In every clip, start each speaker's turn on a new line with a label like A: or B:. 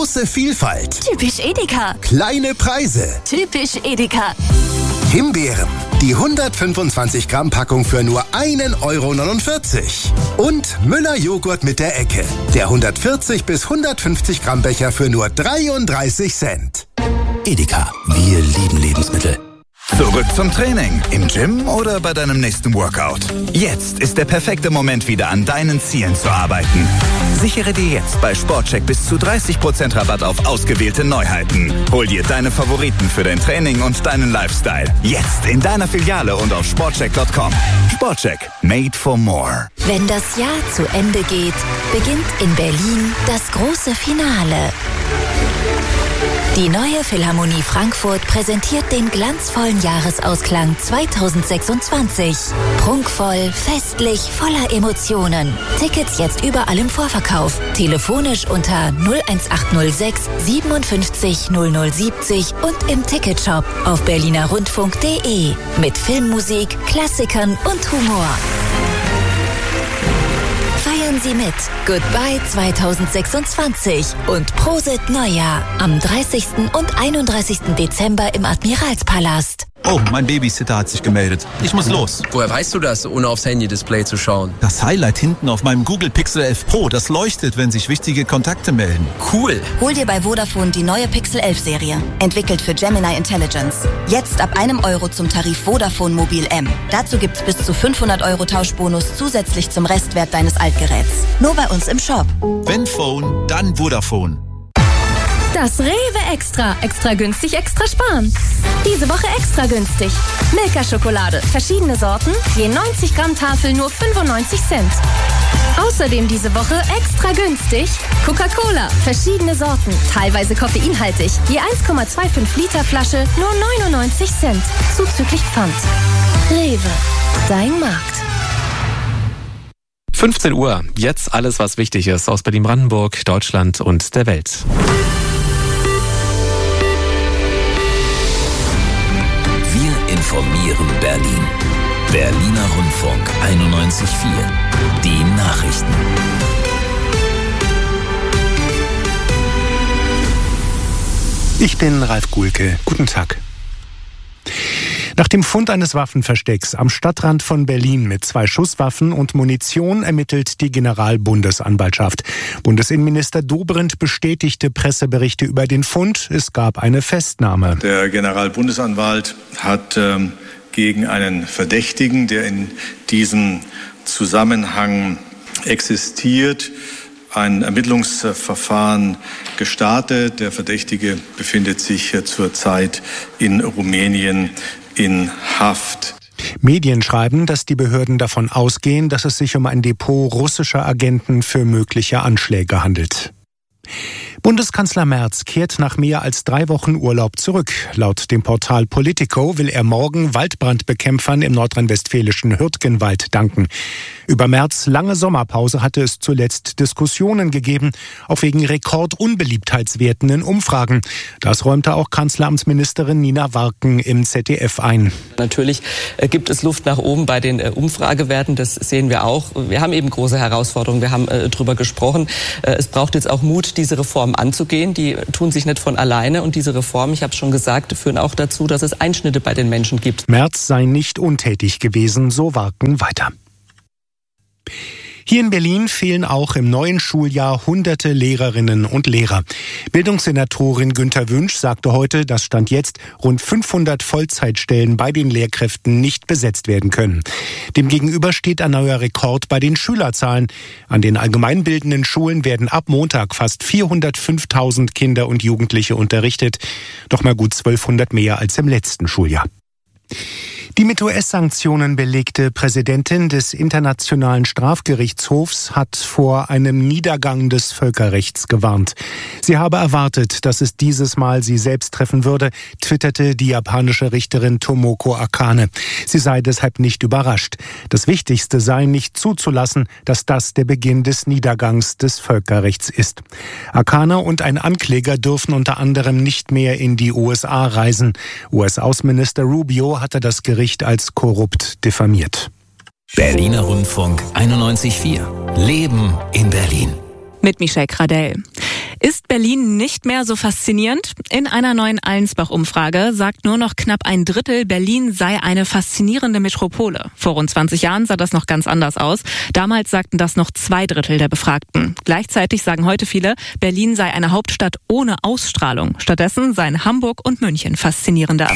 A: Große Vielfalt.
B: Typisch Edeka.
A: Kleine Preise.
B: Typisch Edeka.
A: Himbeeren. Die 125 Gramm Packung für nur 1,49 €. Und Müller Joghurt mit der Ecke. Der 140 bis 150 Gramm Becher für nur 33 Cent.
C: Edeka, wir lieben Lebensmittel.
D: Zurück zum Training. Im Gym oder bei deinem nächsten Workout. Jetzt ist der perfekte Moment, wieder an deinen Zielen zu arbeiten. Sichere dir jetzt bei Sportcheck bis zu 30% Rabatt auf ausgewählte Neuheiten. Hol dir deine Favoriten für dein Training und deinen Lifestyle. Jetzt in deiner Filiale und auf sportcheck.com. Sportcheck. Made for more.
B: Wenn das Jahr zu Ende geht, beginnt in Berlin das große Finale. Die neue Philharmonie Frankfurt präsentiert den glanzvollen Jahresausklang 2026. Prunkvoll, festlich, voller Emotionen. Tickets jetzt überall im Vorverkauf. Telefonisch unter 01806 57 0070 und im Ticketshop auf berlinerrundfunk.de. Mit Filmmusik, Klassikern und Humor. Feiern Sie mit. Goodbye 2026 und Prosit Neujahr am 30. und 31. Dezember im Admiralspalast.
E: Oh, mein Babysitter hat sich gemeldet. Ich muss los.
F: Woher weißt du das, ohne aufs Handy-Display zu schauen?
E: Das Highlight hinten auf meinem Google Pixel 11 Pro, das leuchtet, wenn sich wichtige Kontakte melden.
F: Cool.
G: Hol dir bei Vodafone die neue Pixel 11 Serie. Entwickelt für Gemini Intelligence. Jetzt ab €1 zum Tarif Vodafone Mobil M. Dazu gibt's bis zu 500 € Tauschbonus zusätzlich zum Restwert deines Altgeräts. Nur bei uns im Shop.
E: Wenn Phone, dann Vodafone.
H: Das Rewe Extra. Extra günstig, extra sparen. Diese Woche extra günstig. Milka-Schokolade. Verschiedene Sorten. Je 90 Gramm Tafel nur 95 Cent. Außerdem diese Woche extra günstig. Coca-Cola. Verschiedene Sorten. Teilweise koffeinhaltig. Je 1,25 Liter Flasche nur 99 Cent. Zuzüglich Pfand. Rewe. Dein Markt.
I: 15 Uhr. Jetzt alles, was wichtig ist aus Berlin-Brandenburg, Deutschland und der Welt.
C: Wir informieren Berlin. Berliner Rundfunk 91.4. Die Nachrichten.
J: Ich bin Ralf Guhlke. Guten Tag. Nach dem Fund eines Waffenverstecks am Stadtrand von Berlin mit 2 Schusswaffen und Munition ermittelt die Generalbundesanwaltschaft. Bundesinnenminister Dobrindt bestätigte Presseberichte über den Fund. Es gab eine Festnahme.
K: Der Generalbundesanwalt hat gegen einen Verdächtigen, der in diesem Zusammenhang existiert, ein Ermittlungsverfahren gestartet. Der Verdächtige befindet sich zurzeit in Rumänien in Haft.
J: Medien schreiben, dass die Behörden davon ausgehen, dass es sich um ein Depot russischer Agenten für mögliche Anschläge handelt. Bundeskanzler Merz kehrt nach mehr als 3 Wochen Urlaub zurück. Laut dem Portal Politico will er morgen Waldbrandbekämpfern im nordrhein-westfälischen Hürtgenwald danken. Über Merz' lange Sommerpause hatte es zuletzt Diskussionen gegeben, auch wegen Rekordunbeliebtheitswerten in Umfragen. Das räumte auch Kanzleramtsministerin Nina Warken im ZDF ein.
L: Natürlich gibt es Luft nach oben bei den Umfragewerten, das sehen wir auch. Wir haben eben große Herausforderungen, wir haben drüber gesprochen. Es braucht jetzt auch Mut, diese Reformen anzugehen. Die tun sich nicht von alleine und diese Reformen, ich habe es schon gesagt, führen auch dazu, dass es Einschnitte bei den Menschen gibt.
J: Merz sei nicht untätig gewesen, so Warken weiter. Hier in Berlin fehlen auch im neuen Schuljahr hunderte Lehrerinnen und Lehrer. Bildungssenatorin Günther Wünsch sagte heute, dass Stand jetzt rund 500 Vollzeitstellen bei den Lehrkräften nicht besetzt werden können. Demgegenüber steht ein neuer Rekord bei den Schülerzahlen. An den allgemeinbildenden Schulen werden ab Montag fast 405.000 Kinder und Jugendliche unterrichtet. Doch mal gut 1200 mehr als im letzten Schuljahr. Die mit US-Sanktionen belegte Präsidentin des Internationalen Strafgerichtshofs hat vor einem Niedergang des Völkerrechts gewarnt. Sie habe erwartet, dass es dieses Mal sie selbst treffen würde, twitterte die japanische Richterin Tomoko Akane. Sie sei deshalb nicht überrascht. Das Wichtigste sei, nicht zuzulassen, dass das der Beginn des Niedergangs des Völkerrechts ist. Akane und ein Ankläger dürfen unter anderem nicht mehr in die USA reisen. US-Außenminister Rubio hatte das Gericht als korrupt diffamiert.
C: Berliner Rundfunk 91.4. Leben in Berlin.
M: Mit Michelle Gradell. Ist Berlin nicht mehr so faszinierend? In einer neuen Allensbach-Umfrage sagt nur noch knapp ein Drittel, Berlin sei eine faszinierende Metropole. Vor rund 20 Jahren sah das noch ganz anders aus. Damals sagten das noch 2/3 der Befragten. Gleichzeitig sagen heute viele, Berlin sei eine Hauptstadt ohne Ausstrahlung. Stattdessen seien Hamburg und München faszinierender.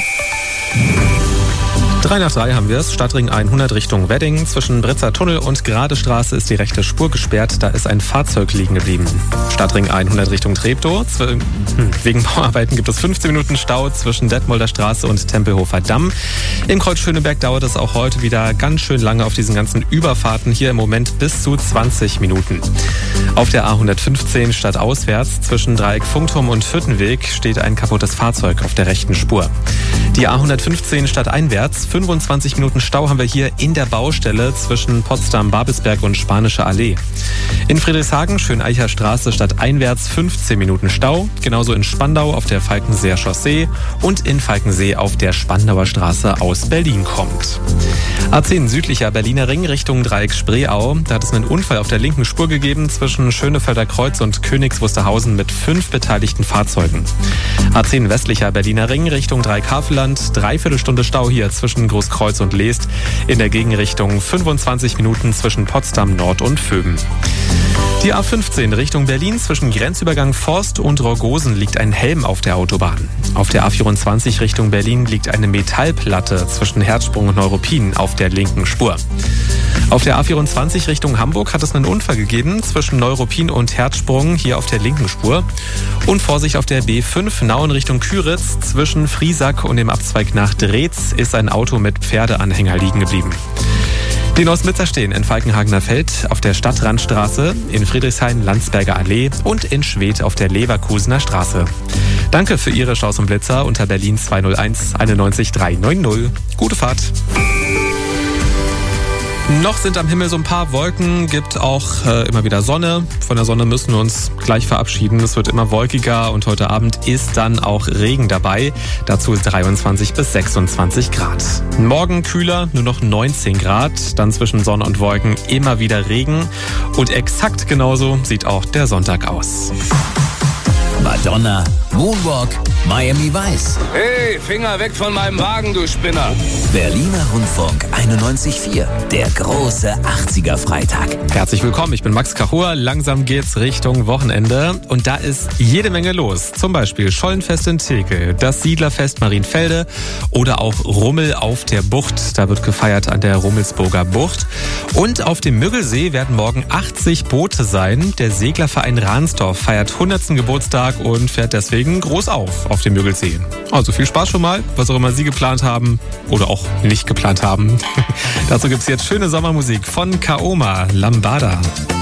I: 3 nach 3 haben wir es. Stadtring 100 Richtung Wedding. Zwischen Britzer Tunnel und Gradestraße ist die rechte Spur gesperrt. Da ist ein Fahrzeug liegen geblieben. Stadtring 100 Richtung Treptow. Wegen Bauarbeiten gibt es 15 Minuten Stau zwischen Detmolder Straße und Tempelhofer Damm. Im Kreuz Schöneberg dauert es auch heute wieder ganz schön lange auf diesen ganzen Überfahrten. Hier im Moment bis zu 20 Minuten. Auf der A115 stadtauswärts zwischen Dreieck Funkturm und Hüttenweg steht ein kaputtes Fahrzeug auf der rechten Spur. Die A115 stadteinwärts 25 Minuten Stau haben wir hier in der Baustelle zwischen Potsdam-Babelsberg und Spanische Allee. In Friedrichshagen, Schöneicher Straße stadteinwärts 15 Minuten Stau. Genauso in Spandau auf der Falkenseer Chaussee und in Falkensee auf der Spandauer Straße aus Berlin kommt. A10 südlicher Berliner Ring Richtung Dreieck Spreeau. Da hat es einen Unfall auf der linken Spur gegeben zwischen Schönefelder Kreuz und Königs Wusterhausen mit 5 beteiligten Fahrzeugen. A10 westlicher Berliner Ring Richtung Dreieck Havelland. 3/4 Stunde Stau hier zwischen Großkreuz und Leest. In der Gegenrichtung 25 Minuten zwischen Potsdam Nord und Vöben. Die A15 Richtung Berlin zwischen Grenzübergang Forst und Rogosen liegt ein Helm auf der Autobahn. Auf der A24 Richtung Berlin liegt eine Metallplatte zwischen Herzsprung und Neuruppin auf der linken Spur. Auf der A24 Richtung Hamburg hat es einen Unfall gegeben zwischen Neuruppin und Herzsprung hier auf der linken Spur. Und Vorsicht auf der B5 Nauen Richtung Küritz zwischen Friesack und dem Abzweig nach Dreetz ist ein Auto mit Pferdeanhänger liegen geblieben. Die Nosmitzer stehen in Falkenhagener Feld auf der Stadtrandstraße, in Friedrichshain Landsberger Allee und in Schwedt auf der Leverkusener Straße. Danke für Ihre Chaus und Blitzer unter Berlin 201 91 390. Gute Fahrt! Noch sind am Himmel so ein paar Wolken, gibt auch immer wieder Sonne. Von der Sonne müssen wir uns gleich verabschieden. Es wird immer wolkiger und heute Abend ist dann auch Regen dabei. Dazu 23 bis 26 Grad. Morgen kühler, nur noch 19 Grad. Dann zwischen Sonne und Wolken immer wieder Regen. Und exakt genauso sieht auch der Sonntag aus.
C: Madonna, Moonwalk, Miami Vice.
N: Hey, Finger weg von meinem Wagen, du Spinner.
C: Berliner Rundfunk 91.4, der große 80er-Freitag.
I: Herzlich willkommen, ich bin Max Kachur. Langsam geht's Richtung Wochenende und da ist jede Menge los. Zum Beispiel Schollenfest in Tekel, das Siedlerfest Marienfelde oder auch Rummel auf der Bucht. Da wird gefeiert an der Rummelsburger Bucht. Und auf dem Müggelsee werden morgen 80 Boote sein. Der Seglerverein Ransdorf feiert 100. Geburtstag und fährt deswegen groß auf dem Müggelsee. Also viel Spaß schon mal, was auch immer Sie geplant haben oder auch nicht geplant haben. Dazu gibt's jetzt schöne Sommermusik von Kaoma, Lambada.